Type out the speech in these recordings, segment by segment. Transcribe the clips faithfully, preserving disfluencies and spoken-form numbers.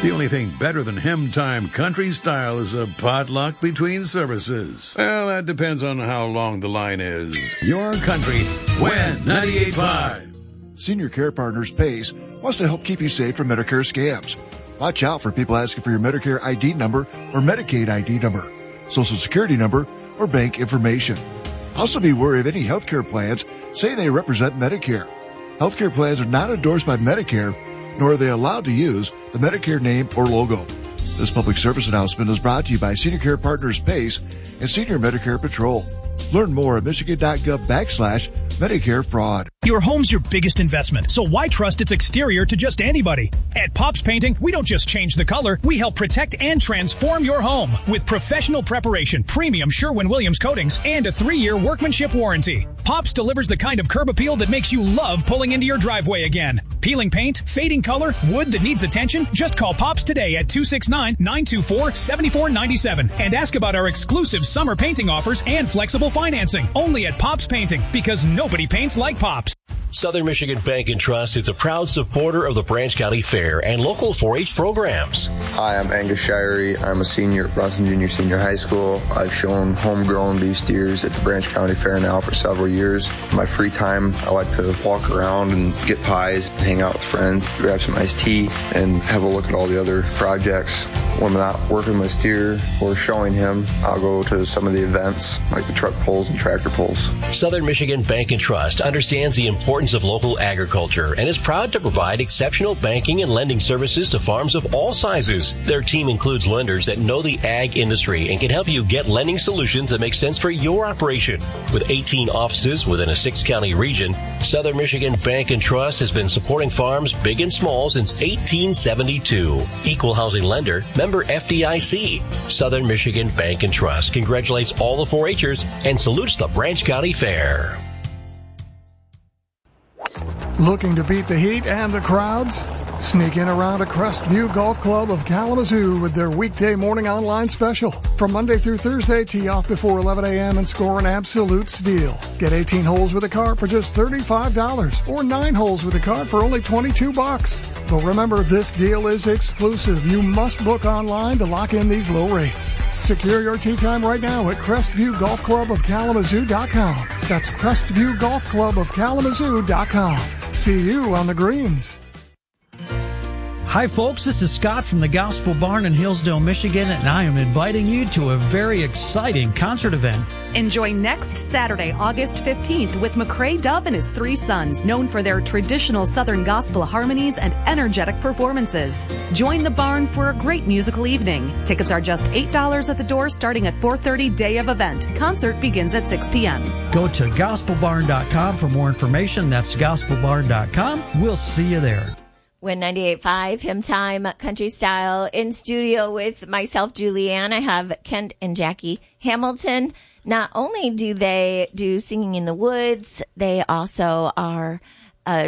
The only thing better than Hymn Time Country Style is a potluck between services. Well, that depends on how long the line is. Your country, Win ninety-eight point five. Senior Care Partners PACE wants to help keep you safe from Medicare scams. Watch out for people asking for your Medicare I D number or Medicaid I D number, Social Security number, or bank information. Also be wary of any healthcare plans say they represent Medicare. Healthcare plans are not endorsed by Medicare, nor are they allowed to use the Medicare name or logo. This public service announcement is brought to you by Senior Care Partners PACE and Senior Medicare Patrol. Learn more at michigan.gov backslash Medicare fraud. Your home's your biggest investment, so why trust its exterior to just anybody? At Pops Painting, we don't just change the color, we help protect and transform your home with professional preparation, premium Sherwin-Williams coatings, and a three-year workmanship warranty. Pops delivers the kind of curb appeal that makes you love pulling into your driveway again. Peeling paint, fading color, wood that needs attention? Just call Pops today at two six nine, nine two four, seven four nine seven and ask about our exclusive summer painting offers and flexible financing. Only at Pops Painting, because nobody paints like Pops. Southern Michigan Bank and Trust is a proud supporter of the Branch County Fair and local four H programs. Hi, I'm Angus Shirey. I'm a senior at Bronson Junior Senior High School. I've shown homegrown beef steers at the Branch County Fair now for several years. In my free time, I like to walk around and get pies, hang out with friends, grab some iced tea, and have a look at all the other projects. When I'm not working my steer or showing him, I'll go to some of the events like the truck pulls and tractor pulls. Southern Michigan Bank and Trust understands the importance of local agriculture and is proud to provide exceptional banking and lending services to farms of all sizes. Their team includes lenders that know the ag industry and can help you get lending solutions that make sense for your operation. With eighteen offices within a six-county region, Southern Michigan Bank and Trust has been supporting farms big and small since eighteen seventy-two. Equal housing lender, member F D I C. Southern Michigan Bank and Trust congratulates all the four H'ers and salutes the Branch County Fair. Looking to beat the heat and the crowds? Sneak in around a Crestview Golf Club of Kalamazoo with their weekday morning online special. From Monday through Thursday, tee off before eleven a.m. and score an absolute steal. Get eighteen holes with a cart for just thirty-five dollars or nine holes with a cart for only twenty-two bucks. But remember, this deal is exclusive. You must book online to lock in these low rates. Secure your tee time right now at Crestview Golf Club of Kalamazoo dot com. That's Crestview Golf Club of Kalamazoo dot com. See you on the greens. Hi folks, this is Scott from the Gospel Barn in Hillsdale, Michigan, and I am inviting you to a very exciting concert event. Enjoy next Saturday, August fifteenth with McCrae Dove and his three sons, known for their traditional Southern gospel harmonies and energetic performances. Join the barn for a great musical evening. Tickets are just eight dollars at the door starting at four thirty day of event. Concert begins at six p.m. Go to gospel barn dot com for more information. That's gospel barn dot com. We'll see you there. Win ninety-eight point five, Hymn Time, Country Style. In studio with myself, Julianne, I have Kent and Jackie Hamilton. Not only do they do Singing in the Woods, they also are a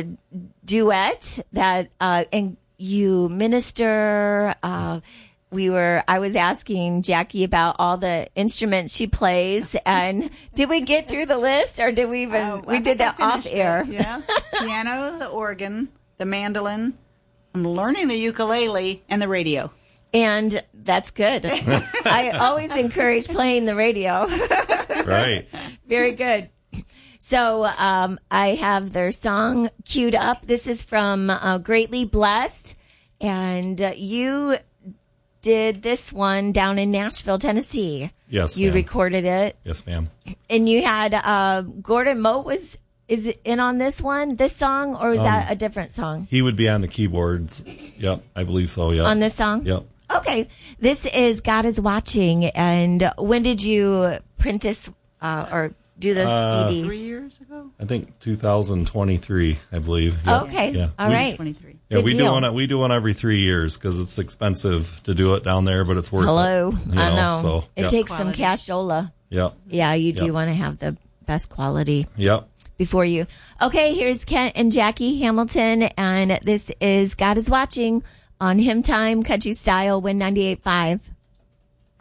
duet that, uh, and you minister, uh, we were, I was asking Jackie about all the instruments she plays, and did we get through the list, or did we even, uh, we did that off air? It, yeah. Piano, the organ, the mandolin. I'm learning the ukulele and the radio. And that's good. I always encourage playing the radio. Right. Very good. So um, I have their song queued up. This is from uh, Greatly Blessed. And uh, you did this one down in Nashville, Tennessee. Yes, You ma'am. recorded it. Yes, ma'am. And you had uh, Gordon Moe was... Is it in on this one, this song, or is um, that a different song? He would be on the keyboards. Yep, I believe so, yep. On this song? Yep. Okay. This is God is Watching. And when did you print this uh, or do this uh, C D? Three years ago? I think two thousand twenty-three, I believe. Yep. Okay. Yeah. All we, right. twenty-three. Yeah, Good we deal. do one. We do one every three years because it's expensive to do it down there, but it's worth Hello. it. Hello. You I know. So, it yep. takes Quality. some cashola. Yep. Yeah, you do Yep. want to have the best quality. Yep. Before you. Okay, here's Kent and Jackie Hamilton, and this is God is Watching on Hymn Time, Country Style, Win ninety-eight point five.